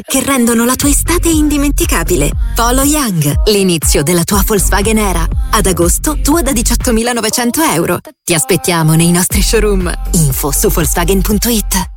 che rendono la tua estate indimenticabile. Polo Young, l'inizio della tua Volkswagen era. Ad agosto tua da 18.900 euro. Ti aspettiamo nei nostri showroom. Info su Volkswagen.it.